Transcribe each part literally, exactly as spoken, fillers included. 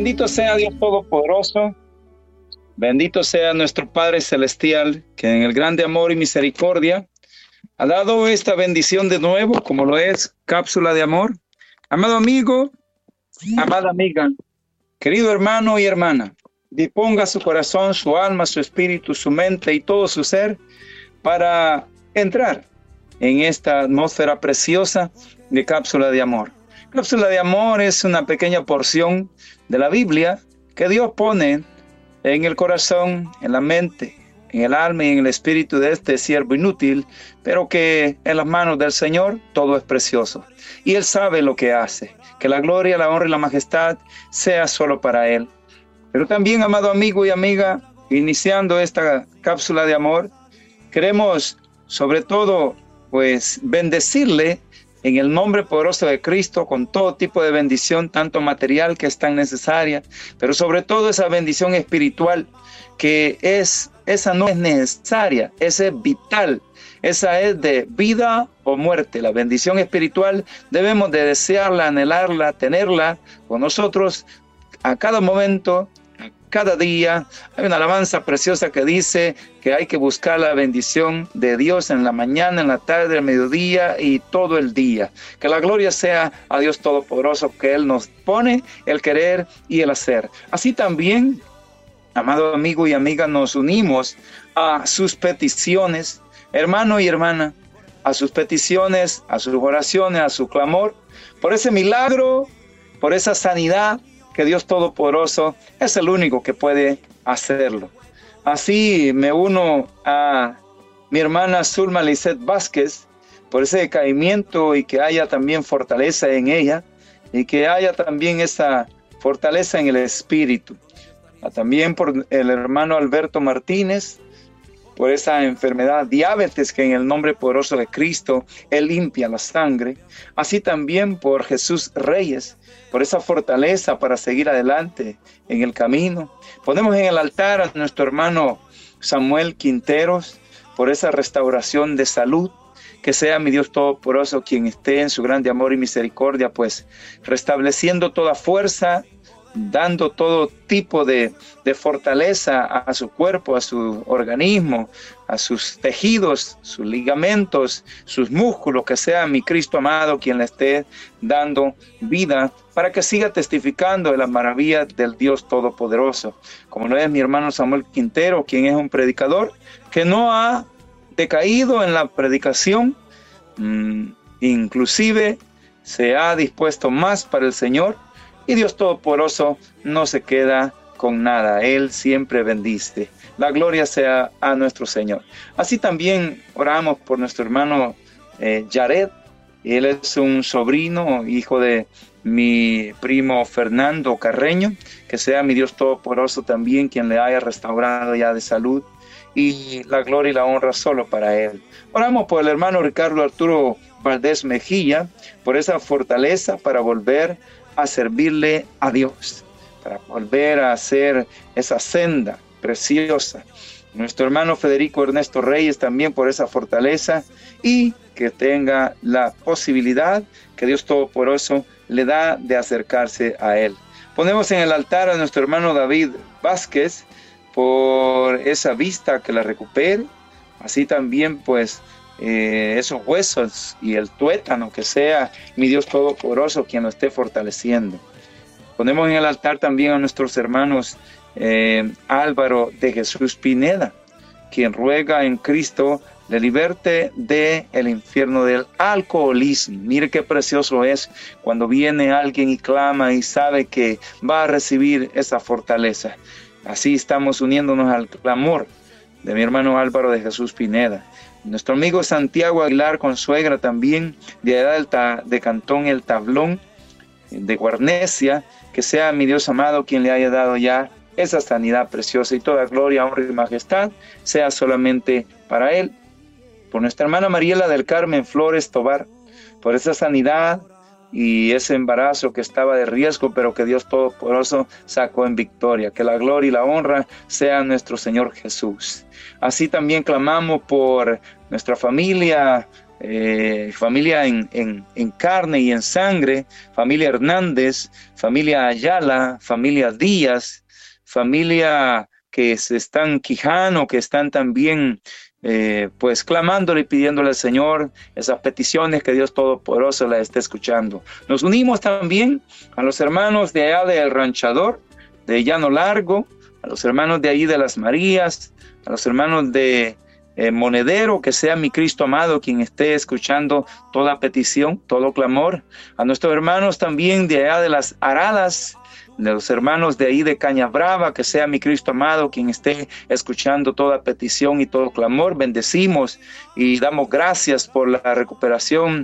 Bendito sea Dios Todopoderoso, bendito sea nuestro Padre Celestial, que en el grande amor y misericordia ha dado esta bendición de nuevo, como lo es Cápsula de Amor. Amado amigo, amada amiga, querido hermano y hermana, disponga su corazón, su alma, su espíritu, su mente y todo su ser para entrar en esta atmósfera preciosa de Cápsula de Amor. Cápsula de Amor es una pequeña porción de la Biblia que Dios pone en el corazón, en la mente, en el alma y en el espíritu de este siervo inútil, pero que en las manos del Señor todo es precioso. Y Él sabe lo que hace, que la gloria, la honra y la majestad sea solo para Él. Pero también, amado amigo y amiga, iniciando esta cápsula de amor, queremos sobre todo pues bendecirle en el nombre poderoso de Cristo con todo tipo de bendición, tanto material que es tan necesaria, pero sobre todo esa bendición espiritual que es, esa no es necesaria, esa es vital, esa es de vida o muerte. La bendición espiritual debemos de desearla, anhelarla, tenerla con nosotros a cada momento, cada día. Hay una alabanza preciosa que dice que hay que buscar la bendición de Dios en la mañana, en la tarde, al mediodía y todo el día. Que la gloria sea a Dios Todopoderoso, que Él nos pone el querer y el hacer. Así también, amado amigo y amiga, nos unimos a sus peticiones, hermano y hermana, a sus peticiones, a sus oraciones, a su clamor, por ese milagro, por esa sanidad, que Dios Todopoderoso es el único que puede hacerlo. Así me uno a mi hermana Zulma Lizeth Vázquez por ese decaimiento y que haya también fortaleza en ella y que haya también esa fortaleza en el espíritu. También por el hermano Alberto Martínez, por esa enfermedad, diabetes, que en el nombre poderoso de Cristo, Él limpia la sangre. Así también por Jesús Reyes, por esa fortaleza para seguir adelante en el camino. Ponemos en el altar a nuestro hermano Samuel Quinteros, por esa restauración de salud. Que sea mi Dios Todopoderoso quien esté en su grande amor y misericordia, pues restableciendo toda fuerza, dando todo tipo de, de fortaleza a, a su cuerpo, a su organismo, a sus tejidos, sus ligamentos, sus músculos, que sea mi Cristo amado quien le esté dando vida para que siga testificando de las maravillas del Dios Todopoderoso. Como lo es mi hermano Samuel Quintero, quien es un predicador que no ha decaído en la predicación, mmm, inclusive se ha dispuesto más para el Señor. Y Dios Todopoderoso no se queda con nada. Él siempre bendice. La gloria sea a nuestro Señor. Así también oramos por nuestro hermano eh, Yared. Él es un sobrino, hijo de mi primo Fernando Carreño. Que sea mi Dios Todopoderoso también quien le haya restaurado ya de salud. Y la gloria y la honra solo para Él. Oramos por el hermano Ricardo Arturo Valdés Mejía. Por esa fortaleza para volver a servirle a Dios, para volver a hacer esa senda preciosa. Nuestro hermano Federico Ernesto Reyes también por esa fortaleza y que tenga la posibilidad que Dios Todopoderoso le da de acercarse a Él. Ponemos en el altar a nuestro hermano David Vázquez por esa vista que la recupere, así también pues Eh, esos huesos y el tuétano, que sea mi Dios Todopoderoso quien lo esté fortaleciendo. Ponemos en el altar también a nuestros hermanos eh, Álvaro de Jesús Pineda, quien ruega en Cristo le liberte del infierno del alcoholismo. Mire qué precioso es cuando viene alguien y clama y sabe que va a recibir esa fortaleza. Así estamos uniéndonos al clamor de mi hermano Álvaro de Jesús Pineda. Nuestro amigo Santiago Aguilar Consuegra también, de edad del ta, de Cantón El Tablón, de Guarnecia, que sea mi Dios amado quien le haya dado ya esa sanidad preciosa y toda gloria, honra y majestad sea solamente para Él. Por nuestra hermana Mariela del Carmen Flores Tobar, por esa sanidad y ese embarazo que estaba de riesgo, pero que Dios Todopoderoso sacó en victoria. Que la gloria y la honra sea nuestro Señor Jesús. Así también clamamos por nuestra familia eh, familia en, en, en carne y en sangre, familia Hernández, familia Ayala, familia Díaz, familia que se están quijando, que están también eh, pues clamándole y pidiéndole al Señor esas peticiones, que Dios Todopoderoso las esté escuchando. Nos unimos también a los hermanos de allá del Ranchador, de Llano Largo, a los hermanos de ahí de las Marías, a los hermanos de eh, Monedero, que sea mi Cristo amado quien esté escuchando toda petición, todo clamor, a nuestros hermanos también de allá de las Aradas, de los hermanos de ahí de Caña Brava, que sea mi Cristo amado quien esté escuchando toda petición y todo clamor. Bendecimos y damos gracias por la recuperación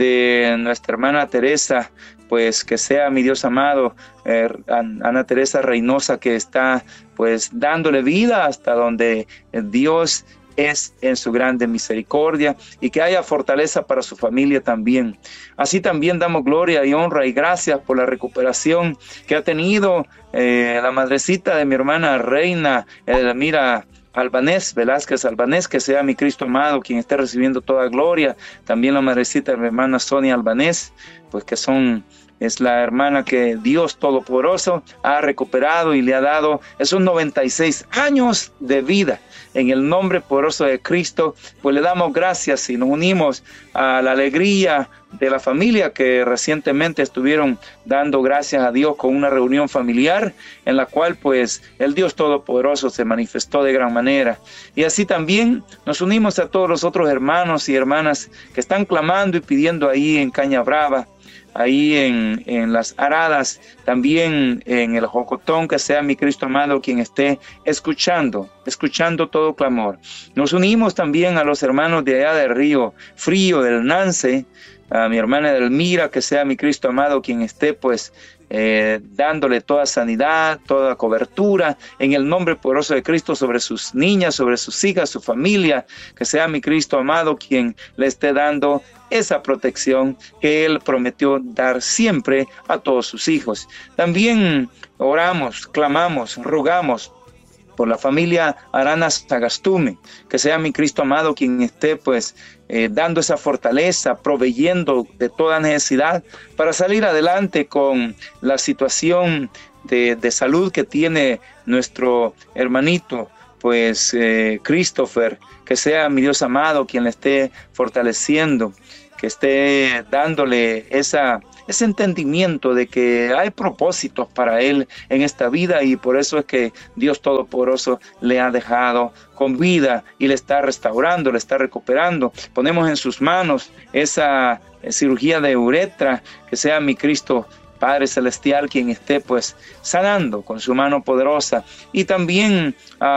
de nuestra hermana Teresa, pues que sea mi Dios amado, eh, Ana Teresa Reynosa, que está pues dándole vida hasta donde Dios es en su grande misericordia, y que haya fortaleza para su familia también. Así también damos gloria y honra y gracias por la recuperación que ha tenido eh, la madrecita de mi hermana Reina Elmira Albanés, Velázquez Albanés, que sea mi Cristo amado quien esté recibiendo toda gloria. También la madrecita de mi hermana Sonia Albanés, pues que son es la hermana que Dios Todopoderoso ha recuperado y le ha dado esos noventa y seis años de vida. En el nombre poderoso de Cristo, pues le damos gracias y nos unimos a la alegría de la familia que recientemente estuvieron dando gracias a Dios con una reunión familiar en la cual pues el Dios Todopoderoso se manifestó de gran manera. Y así también nos unimos a todos los otros hermanos y hermanas que están clamando y pidiendo ahí en Caña Brava, ahí en, en las Aradas, también en el Jocotón, que sea mi Cristo amado quien esté escuchando, escuchando todo clamor. Nos unimos también a los hermanos de allá del Río Frío, del Nance, a mi hermana Elmira, que sea mi Cristo amado quien esté pues eh, dándole toda sanidad, toda cobertura, en el nombre poderoso de Cristo sobre sus niñas, sobre sus hijas, su familia, que sea mi Cristo amado quien le esté dando esa protección que Él prometió dar siempre a todos sus hijos. También oramos, clamamos, rogamos por la familia Aranas Sagastume, que sea mi Cristo amado quien esté pues eh, dando esa fortaleza, proveyendo de toda necesidad para salir adelante con la situación de, de salud que tiene nuestro hermanito pues eh, Christopher, que sea mi Dios amado quien le esté fortaleciendo, que esté dándole esa, ese entendimiento de que hay propósitos para él en esta vida, y por eso es que Dios Todopoderoso le ha dejado con vida y le está restaurando, le está recuperando. Ponemos en sus manos esa cirugía de uretra, que sea mi Cristo Padre Celestial quien esté pues sanando con su mano poderosa. Y también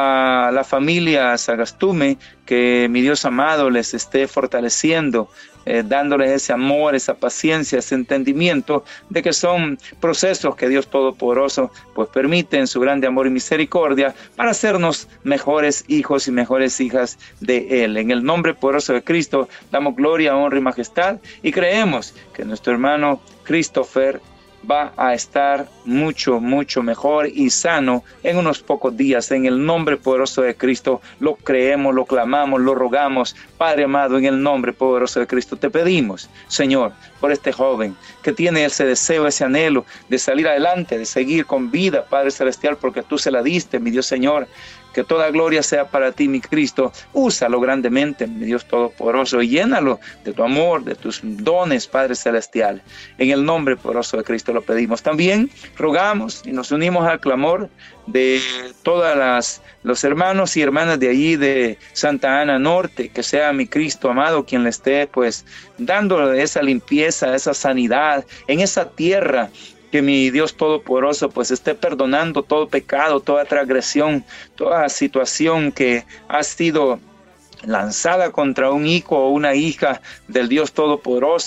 a la familia Sagastume, que mi Dios amado les esté fortaleciendo, eh, dándoles ese amor, esa paciencia, ese entendimiento de que son procesos que Dios Todopoderoso pues permite en su grande amor y misericordia para hacernos mejores hijos y mejores hijas de Él. En el nombre poderoso de Cristo damos gloria, honra y majestad, y creemos que nuestro hermano Christopher va a estar mucho, mucho mejor y sano en unos pocos días. En el nombre poderoso de Cristo lo creemos, lo clamamos, lo rogamos. Padre amado, en el nombre poderoso de Cristo te pedimos, Señor, por este joven que tiene ese deseo, ese anhelo de salir adelante, de seguir con vida, Padre Celestial, porque tú se la diste, mi Dios Señor. Que toda gloria sea para ti, mi Cristo. Úsalo grandemente, mi Dios Todopoderoso, y llénalo de tu amor, de tus dones, Padre Celestial. En el nombre poderoso de Cristo lo pedimos. También rogamos y nos unimos al clamor de todas las los hermanos y hermanas de allí de Santa Ana Norte, que sea mi Cristo amado quien le esté pues dando esa limpieza, esa sanidad en esa tierra. Que mi Dios Todopoderoso pues esté perdonando todo pecado, toda transgresión, toda situación que ha sido lanzada contra un hijo o una hija del Dios Todopoderoso,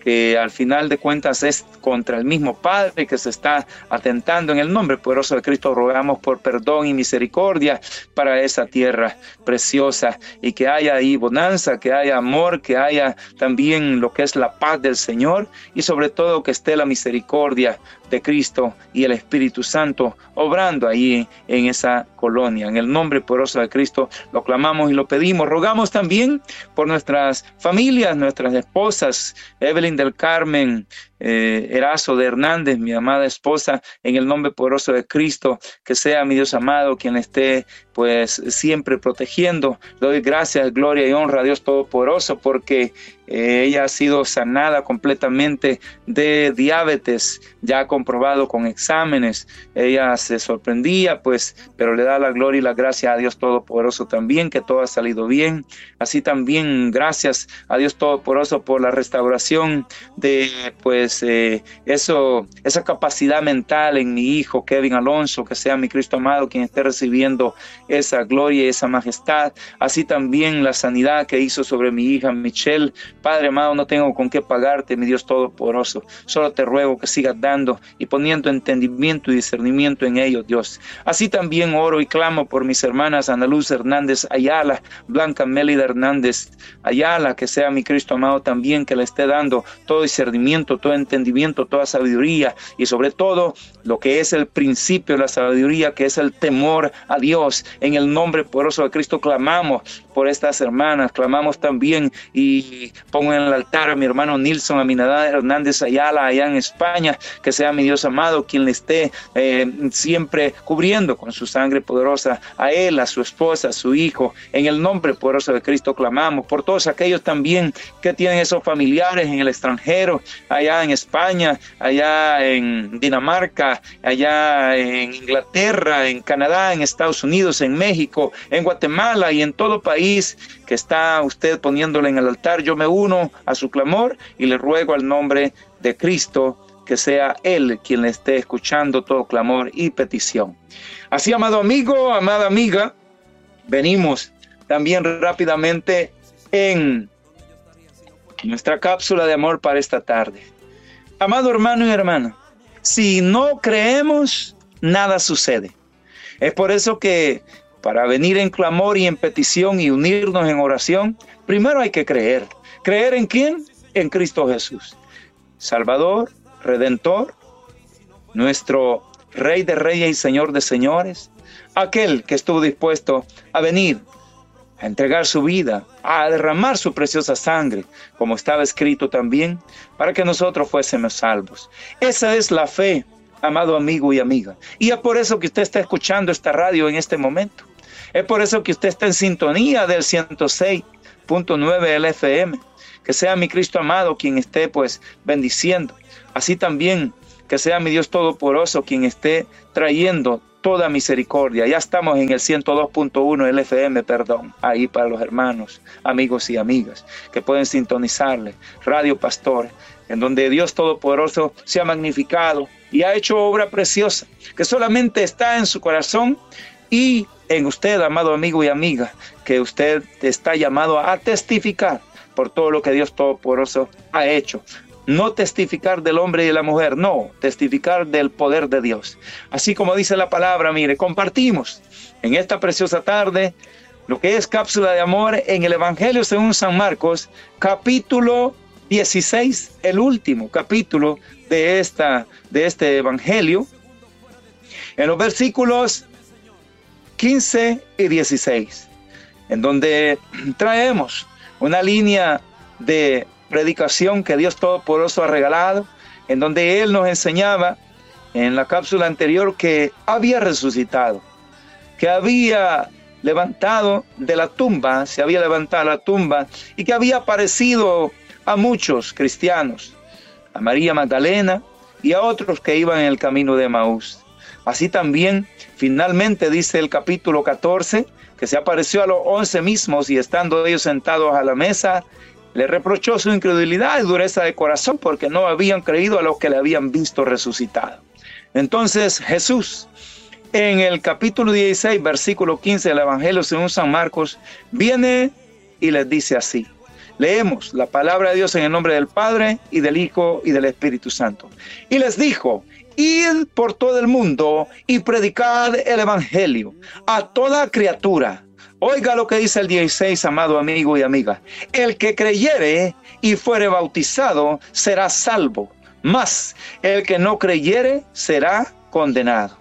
que al final de cuentas es contra el mismo Padre que se está atentando. En el nombre poderoso de Cristo rogamos por perdón y misericordia para esa tierra preciosa, y que haya ahí bonanza, que haya amor, que haya también lo que es la paz del Señor, y sobre todo que esté la misericordia de Cristo y el Espíritu Santo obrando ahí en esa colonia. En el nombre poderoso de Cristo lo clamamos y lo pedimos. Rogamos también por nuestras familias, nuestras esposas, Evelyn del Carmen, eh, Erazo de Hernández, mi amada esposa, en el nombre poderoso de Cristo, que sea mi Dios amado quien esté pues siempre protegiendo. Le doy gracias, gloria y honra a Dios Todopoderoso, porque eh, ella ha sido sanada completamente de diabetes, ya comprobado con exámenes. Ella se sorprendía, pues, pero le da la gloria y la gracia a Dios Todopoderoso también, que todo ha salido bien. Así también gracias a Dios Todopoderoso por la restauración de, pues, eh, eso, esa capacidad mental en mi hijo Kevin Alonso, que sea mi Cristo amado quien esté recibiendo esa gloria y esa majestad. Así también la sanidad que hizo sobre mi hija Michelle. Padre amado, no tengo con qué pagarte, mi Dios Todopoderoso. Solo te ruego que sigas dando y poniendo entendimiento y discernimiento en ellos, Dios. Así también oro y clamo por mis hermanas Ana Luz Hernández Ayala, Blanca Mélida Hernández Ayala, que sea mi Cristo amado también, que le esté dando todo discernimiento, todo entendimiento, toda sabiduría, y sobre todo lo que es el principio de la sabiduría, que es el temor a Dios. En el nombre poderoso de Cristo clamamos por estas hermanas, clamamos también y pongo en el altar a mi hermano Nilson Aminadá Hernández Ayala allá en España, que sea mi Dios amado quien le esté eh, siempre cubriendo con su sangre poderosa a él, a su esposa, a su hijo. En el nombre poderoso de Cristo clamamos por todos aquellos también que tienen esos familiares en el extranjero, allá en España, allá en Dinamarca, allá en Inglaterra, en Canadá, en Estados Unidos, en México, en Guatemala y en todo país que está usted poniéndole en el altar. Yo me uno a su clamor y le ruego al nombre de Cristo que sea Él quien le esté escuchando todo clamor y petición. Así, amado amigo, amada amiga, venimos también rápidamente en nuestra cápsula de amor para esta tarde. Amado hermano y hermana, si no creemos, nada sucede. Es por eso que para venir en clamor y en petición y unirnos en oración, primero hay que creer. ¿Creer en quién? En Cristo Jesús, Salvador, Redentor, nuestro Rey de Reyes y Señor de Señores, aquel que estuvo dispuesto a venir a entregar su vida, a derramar su preciosa sangre, como estaba escrito también, para que nosotros fuésemos salvos. Esa es la fe, amado amigo y amiga. Y es por eso que usted está escuchando esta radio en este momento. Es por eso que usted está en sintonía del ciento seis punto nueve L F M. Que sea mi Cristo amado quien esté pues bendiciendo. Así también que sea mi Dios Todopoderoso quien esté trayendo toda misericordia. Ya estamos en el ciento dos punto uno L F M, perdón, ahí para los hermanos, amigos y amigas que pueden sintonizarle, Radio Pastor, en donde Dios Todopoderoso se ha magnificado y ha hecho obra preciosa, que solamente está en su corazón y en usted, amado amigo y amiga, que usted está llamado a testificar por todo lo que Dios Todopoderoso ha hecho. No testificar del hombre y de la mujer, no, testificar del poder de Dios. Así como dice la palabra, mire, compartimos en esta preciosa tarde lo que es cápsula de amor en el Evangelio según San Marcos, capítulo dieciséis, el último capítulo de, esta, de este Evangelio, en los versículos quince y dieciséis, en donde traemos una línea de predicación que Dios Todopoderoso ha regalado, en donde Él nos enseñaba en la cápsula anterior que había resucitado, que había levantado de la tumba, se había levantado la tumba y que había aparecido a muchos cristianos, a María Magdalena y a otros que iban en el camino de Emaús. Así también, finalmente dice el capítulo catorce, que se apareció a los once mismos y estando ellos sentados a la mesa, le reprochó su incredulidad y dureza de corazón porque no habían creído a los que le habían visto resucitado. Entonces Jesús, en el capítulo dieciséis, versículo quince del Evangelio según San Marcos, viene y les dice así: Leemos la palabra de Dios en el nombre del Padre y del Hijo y del Espíritu Santo. Y les dijo: id por todo el mundo y predicad el evangelio a toda criatura. Oiga lo que dice el dieciséis, amado amigo y amiga. El que creyere y fuere bautizado será salvo, mas el que no creyere será condenado.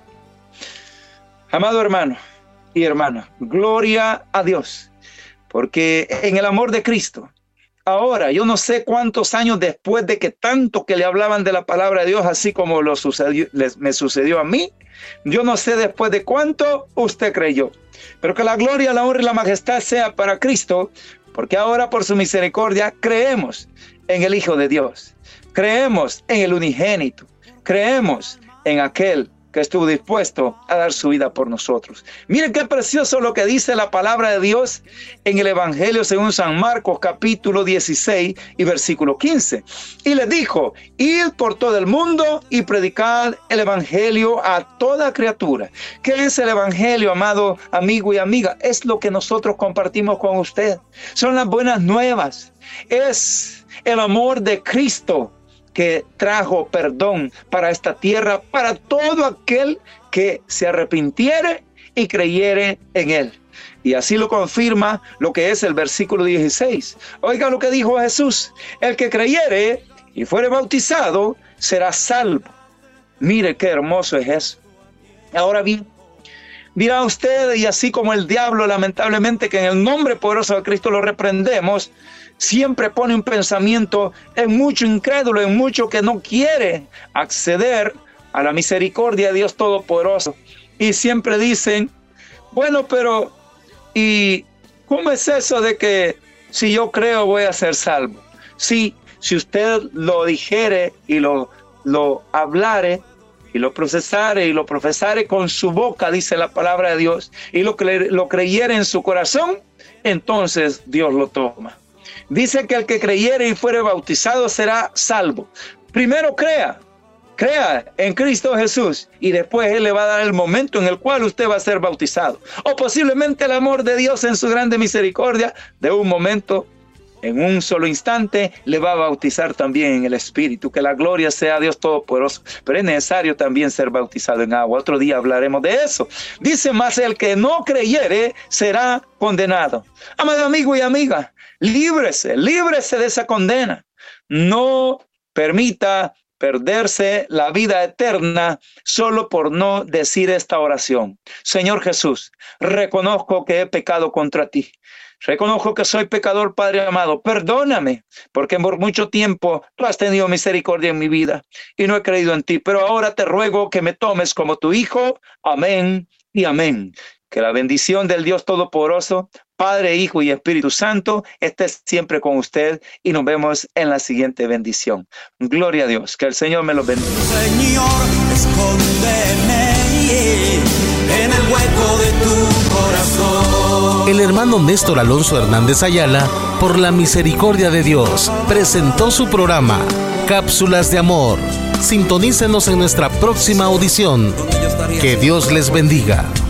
Amado hermano y hermana, gloria a Dios, porque en el amor de Cristo, ahora, yo no sé cuántos años después de que tanto que le hablaban de la palabra de Dios, así como lo sucedió, les, me sucedió a mí, yo no sé después de cuánto usted creyó, pero que la gloria, la honra y la majestad sea para Cristo, porque ahora por su misericordia creemos en el Hijo de Dios, creemos en el unigénito, creemos en aquel que estuvo dispuesto a dar su vida por nosotros. Miren qué precioso lo que dice la palabra de Dios en el Evangelio según San Marcos, capítulo dieciséis y versículo quince. Y les dijo: id por todo el mundo y predicad el Evangelio a toda criatura. ¿Qué es el Evangelio, amado amigo y amiga? Es lo que nosotros compartimos con usted. Son las buenas nuevas. Es el amor de Cristo que trajo perdón para esta tierra, para todo aquel que se arrepintiere y creyere en él. Y así lo confirma lo que es el versículo dieciséis. Oiga lo que dijo Jesús: el que creyere y fuere bautizado será salvo. Mire qué hermoso es eso. Ahora bien, dirá usted, y así como el diablo, lamentablemente, que en el nombre poderoso de Cristo lo reprendemos, siempre pone un pensamiento en mucho incrédulo, en mucho que no quiere acceder a la misericordia de Dios Todopoderoso. Y siempre dicen: bueno, pero ¿y cómo es eso de que si yo creo voy a ser salvo? Sí, si usted lo dijere y lo, lo hablare y lo procesare y lo profesare con su boca, dice la palabra de Dios, y lo, cre- lo creyere en su corazón, entonces Dios lo toma. Dice que el que creyere y fuere bautizado será salvo. Primero crea, crea en Cristo Jesús, y después Él le va a dar el momento en el cual usted va a ser bautizado. O posiblemente el amor de Dios en su grande misericordia, de un momento, en un solo instante, le va a bautizar también en el Espíritu. Que la gloria sea a Dios Todopoderoso. Pero es necesario también ser bautizado en agua. Otro día hablaremos de eso. Dice: más el que no creyere será condenado. Amado amigo y amiga, líbrese, líbrese de esa condena. No permita perderse la vida eterna solo por no decir esta oración: Señor Jesús, reconozco que he pecado contra ti. Reconozco que soy pecador, Padre amado. Perdóname, porque por mucho tiempo tú has tenido misericordia en mi vida y no he creído en ti. Pero ahora te ruego que me tomes como tu hijo. Amén y amén. Que la bendición del Dios Todopoderoso, Padre, Hijo y Espíritu Santo, esté siempre con usted, y nos vemos en la siguiente bendición. Gloria a Dios. Que el Señor me los bendiga. Señor, escóndeme en el hueco de tu corazón. El hermano Néstor Alonso Hernández Ayala, por la misericordia de Dios, presentó su programa Cápsulas de Amor. Sintonícenos en nuestra próxima audición. Que Dios les bendiga.